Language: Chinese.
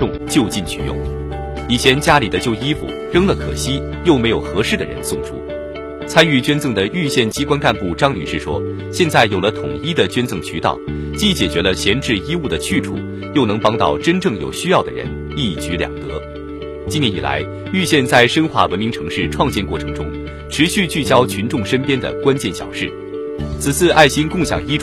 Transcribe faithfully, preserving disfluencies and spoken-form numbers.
众就近取用。以前家里的旧衣服扔了可惜，又没有合适的人送出。参与捐赠的玉县机关干部张女士说，现在有了统一的捐赠渠道，既解决了闲置衣物的去处，又能帮到真正有需要的人，一举两得。今年以来，玉县在深化文明城市创建过程中，持续聚焦群众身边的关键小事。此次爱心共享衣